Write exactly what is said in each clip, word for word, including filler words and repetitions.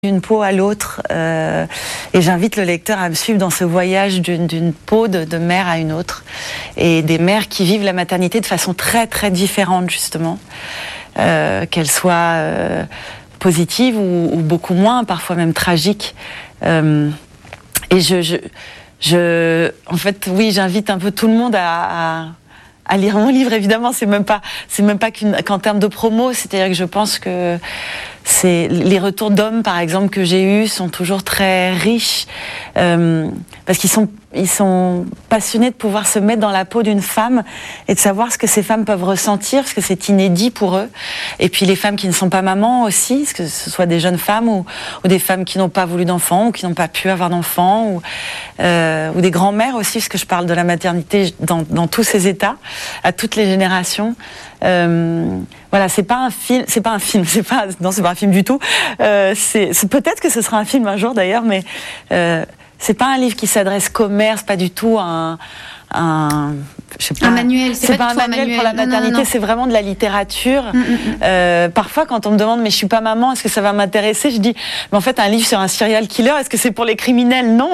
d'une peau à l'autre, euh, et j'invite le lecteur à me suivre dans ce voyage d'une, d'une peau de, de mère à une autre, et des mères qui vivent la maternité de façon très très différente justement, euh, qu'elle soit euh, positive ou, ou beaucoup moins, parfois même tragique. Euh, et je, je, je, en fait, oui, j'invite un peu tout le monde à, à à lire mon livre. Évidemment, c'est même pas, c'est même pas qu'une, qu'en termes de promo. C'est-à-dire que je pense que c'est les retours d'hommes, par exemple, que j'ai eus sont toujours très riches, euh, parce qu'ils sont, ils sont passionnés de pouvoir se mettre dans la peau d'une femme et de savoir ce que ces femmes peuvent ressentir, parce que c'est inédit pour eux. Et puis les femmes qui ne sont pas mamans aussi, que ce soit des jeunes femmes ou, ou des femmes qui n'ont pas voulu d'enfants ou qui n'ont pas pu avoir d'enfants, ou, euh, ou des grands-mères aussi, parce que je parle de la maternité dans, dans tous ses états, à toutes les générations. Euh, voilà, c'est pas un film, c'est pas un film, c'est pas, non, c'est pas un film du tout. Euh, c'est, c'est peut-être que ce sera un film un jour d'ailleurs, mais euh, c'est pas un livre qui s'adresse commerce, pas du tout un, un, je sais pas, un manuel. C'est, c'est pas, pas un manuel, manuel pour la non, maternité, non, non. c'est vraiment de la littérature. Mm, mm, mm. Euh, parfois, quand on me demande, mais je suis pas maman, est-ce que ça va m'intéresser? Je dis, mais en fait, un livre sur un serial killer, est-ce que c'est pour les criminels? Non.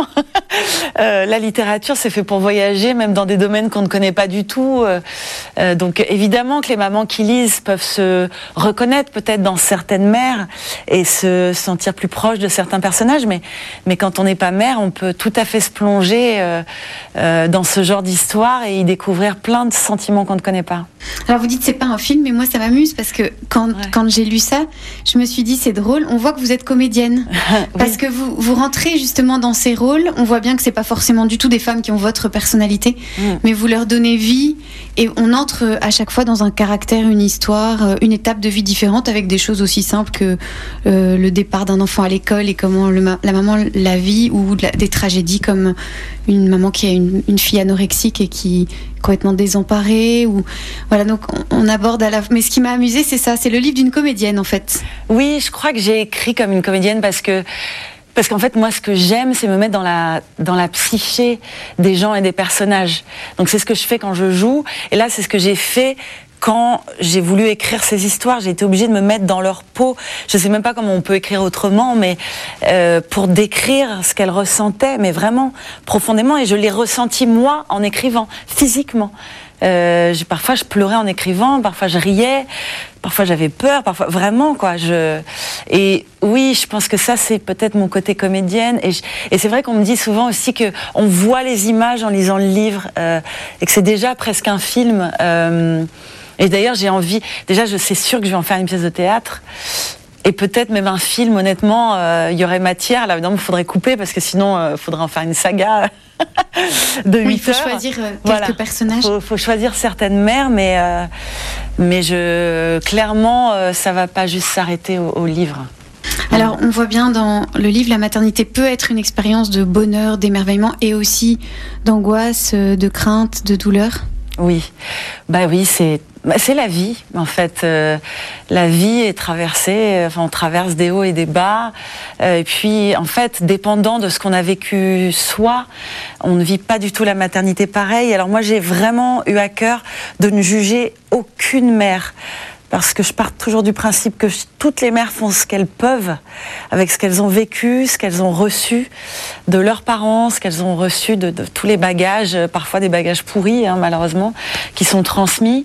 euh, la littérature, c'est fait pour voyager, même dans des domaines qu'on ne connaît pas du tout. Euh, donc, évidemment que les mamans qui lisent peuvent se reconnaître peut-être dans certaines mères et se sentir plus proches de certains personnages, mais, mais quand on n'est pas mère, on peut tout à fait se plonger euh, euh, dans ce genre d'histoire et y découvrir plein de sentiments qu'on ne connaît pas. Alors vous dites c'est pas un film, mais moi ça m'amuse parce que quand, ouais. quand j'ai lu ça, je me suis dit c'est drôle, on voit que vous êtes comédienne. Oui. Parce que vous, vous rentrez justement dans ces rôles, on voit bien que c'est pas forcément du tout des femmes qui ont votre personnalité, mm. mais vous leur donnez vie et on entre à chaque fois dans un caractère, une histoire, une étape de vie différente avec des choses aussi simples que euh, le départ d'un enfant à l'école et comment le, la maman la vit, ou de la, des tragédies comme une maman qui a une, une fille anorexique et qui est complètement désemparée, ou voilà, donc on, on aborde à la. Mais ce qui m'a amusée, c'est ça, c'est le livre d'une comédienne en fait. Oui, je crois que j'ai écrit comme une comédienne parce que parce qu'en fait moi ce que j'aime c'est me mettre dans la dans la psyché des gens et des personnages. Donc c'est ce que je fais quand je joue, et là c'est ce que j'ai fait. Quand j'ai voulu écrire ces histoires, j'ai été obligée de me mettre dans leur peau. Je ne sais même pas comment on peut écrire autrement, mais euh, pour décrire ce qu'elles ressentaient, mais vraiment profondément. Et je l'ai ressenti moi en écrivant, physiquement. Euh, j'ai, parfois je pleurais en écrivant, parfois je riais, parfois j'avais peur, parfois vraiment quoi. Je et oui, je pense que ça c'est peut-être mon côté comédienne. Et, je... et c'est vrai qu'on me dit souvent aussi que on voit les images en lisant le livre, euh, et que c'est déjà presque un film. Euh, Et d'ailleurs, j'ai envie. Déjà, je sais sûr que je vais en faire une pièce de théâtre. Et peut-être même un film, honnêtement, il euh, y aurait matière. Là, évidemment, il faudrait couper parce que sinon, il euh, faudrait en faire une saga de huit oui, il faut heures. choisir euh, quelques voilà. personnages. Il faut, faut choisir certaines mères, mais, euh, mais je, clairement, euh, ça ne va pas juste s'arrêter au, au livre. Alors, on voit bien dans le livre, la maternité peut être une expérience de bonheur, d'émerveillement et aussi d'angoisse, de crainte, de douleur. Oui, bah oui, c'est bah c'est la vie en fait. Euh, la vie est traversée, enfin on traverse des hauts et des bas. Euh, et puis en fait, dépendant de ce qu'on a vécu soi, on ne vit pas du tout la maternité pareil. Alors moi, j'ai vraiment eu à cœur de ne juger aucune mère. Parce que je pars toujours du principe que toutes les mères font ce qu'elles peuvent avec ce qu'elles ont vécu, ce qu'elles ont reçu de leurs parents, ce qu'elles ont reçu de, de tous les bagages, parfois des bagages pourris, hein, malheureusement, qui sont transmis.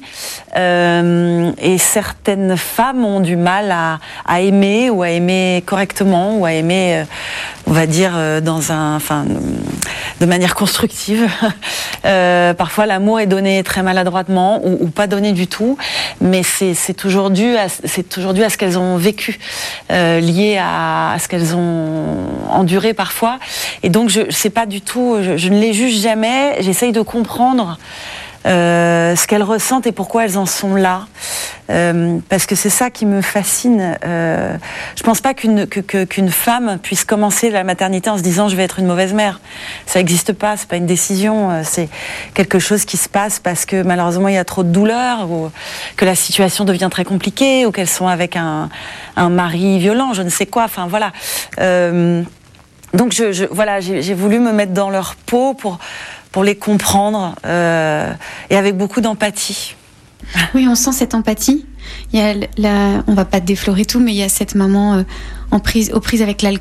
Euh, et certaines femmes ont du mal à, à aimer, ou à aimer correctement, ou à aimer, euh, on va dire, euh, dans un, enfin, de manière constructive. Euh, parfois, l'amour est donné très maladroitement, ou, ou pas donné du tout, mais c'est, c'est C'est toujours dû à, c'est toujours dû à ce qu'elles ont vécu, euh, lié à, à ce qu'elles ont enduré parfois. Et donc, je sais pas du tout, je, je ne les juge jamais. J'essaye de comprendre euh, ce qu'elles ressentent et pourquoi elles en sont là. Euh, parce que c'est ça qui me fascine. Euh, je pense pas qu'une, que, que, qu'une femme puisse commencer la maternité en se disant je vais être une mauvaise mère. Ça n'existe pas, c'est pas une décision, c'est quelque chose qui se passe parce que malheureusement il y a trop de douleur, ou que la situation devient très compliquée, ou qu'elles sont avec un, un mari violent, je ne sais quoi. Enfin voilà. Euh, donc je, je, voilà, j'ai, j'ai voulu me mettre dans leur peau pour, pour les comprendre, euh, et avec beaucoup d'empathie. Oui, on sent cette empathie. Il y a la, on va pas déflorer tout, mais il y a cette maman euh, en prise, aux prises avec l'alcool.